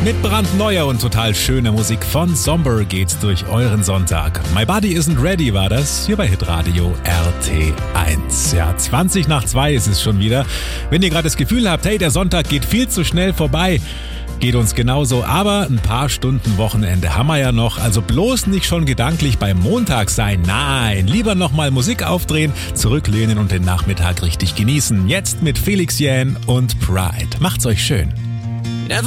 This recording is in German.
Mit brandneuer und total schöner Musik von Zomber geht's durch euren Sonntag. My Body Isn't Ready war das hier bei Hitradio RT1. Ja, 20 nach 2 ist es schon wieder. Wenn ihr gerade das Gefühl habt, hey, der Sonntag geht viel zu schnell vorbei, geht uns genauso, aber ein paar Stunden Wochenende haben wir ja noch, also bloß nicht schon gedanklich beim Montag sein. Nein, lieber nochmal Musik aufdrehen, zurücklehnen und den Nachmittag richtig genießen. Jetzt mit Felix Jähn und Pride. Macht's euch schön.